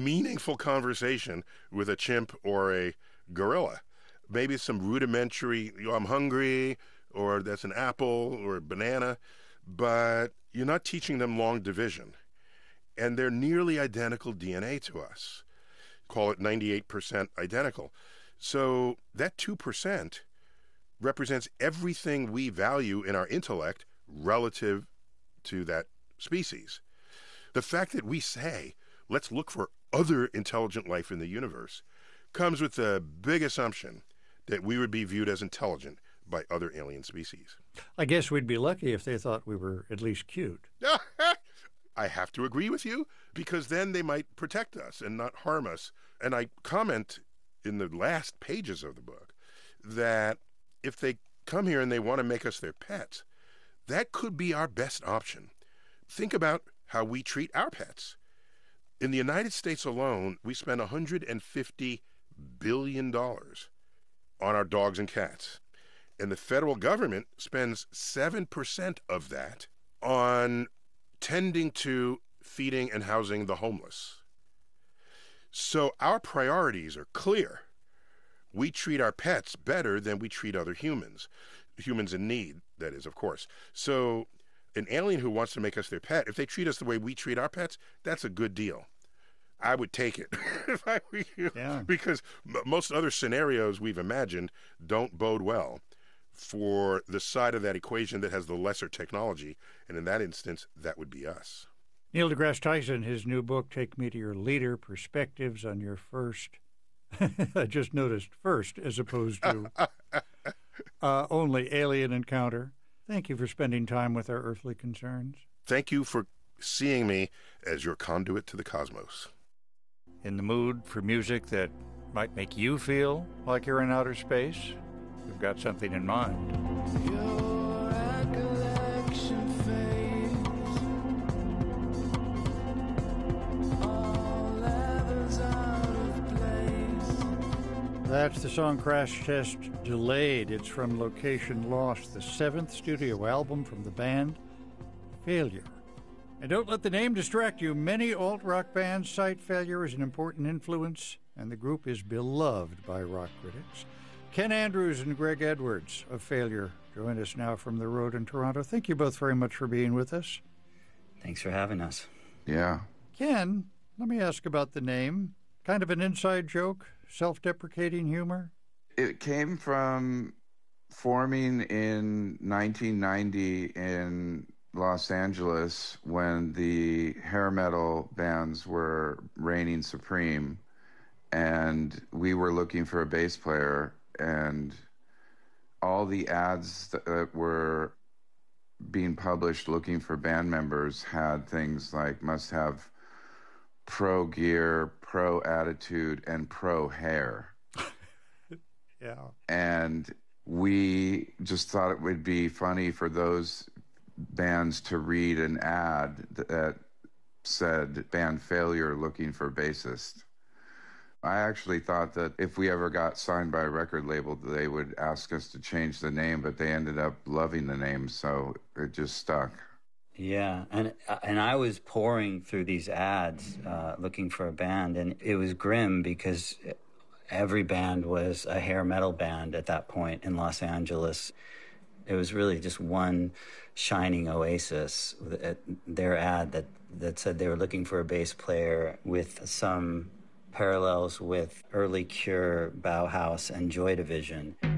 meaningful conversation with a chimp or a gorilla. Maybe some rudimentary, I'm hungry, or that's an apple or a banana, but you're not teaching them long division. And they're nearly identical DNA to us. Call it 98% identical. So that 2% represents everything we value in our intellect relative to that species. The fact that we say, let's look for other intelligent life in the universe, comes with the big assumption that we would be viewed as intelligent by other alien species. I guess we'd be lucky if they thought we were at least cute. I have to agree with you, because then they might protect us and not harm us. And I comment in the last pages of the book that if they come here and they want to make us their pets, that could be our best option. Think about how we treat our pets. In the United States alone, we spend $150 billion on our dogs and cats. And the federal government spends 7% of that on tending to feeding and housing the homeless. So our priorities are clear. We treat our pets better than we treat other humans. Humans in need, that is, of course. So an alien who wants to make us their pet, if they treat us the way we treat our pets, that's a good deal. I would take it if I were you. Yeah. Because most other scenarios we've imagined don't bode well for the side of that equation that has the lesser technology. And in that instance, that would be us. Neil deGrasse Tyson, his new book, Take Me to Your Leader, Perspectives on Your First, I just noticed first as opposed to only alien encounter. Thank you for spending time with our earthly concerns. Thank you for seeing me as your conduit to the cosmos. In the mood for music that might make you feel like you're in outer space? We've got something in mind. Your recollection fades. All leathers out of place. That's the song Crash Test Delayed. It's from Location Lost, the 7th studio album from the band Failure. And don't let the name distract you. Many alt-rock bands cite Failure as an important influence, and the group is beloved by rock critics. Ken Andrews and Greg Edwards of Failure join us now from the road in Toronto. Thank you both very much for being with us. Thanks for having us. Yeah. Ken, let me ask about the name. Kind of an inside joke? Self-deprecating humor? It came from forming in 1990 in Los Angeles when the hair metal bands were reigning supreme, and we were looking for a bass player, and all the ads that were being published looking for band members had things like must have pro gear, pro attitude, and pro hair. Yeah. And we just thought it would be funny for those bands to read an ad that said band Failure looking for bassist. I actually thought that if we ever got signed by a record label, they would ask us to change the name, but they ended up loving the name, so it just stuck. Yeah, and I was pouring through these ads looking for a band, and it was grim because every band was a hair metal band at that point in Los Angeles. It was really just one shining oasis. Their ad that said they were looking for a bass player with some parallels with early Cure, Bauhaus, and Joy Division.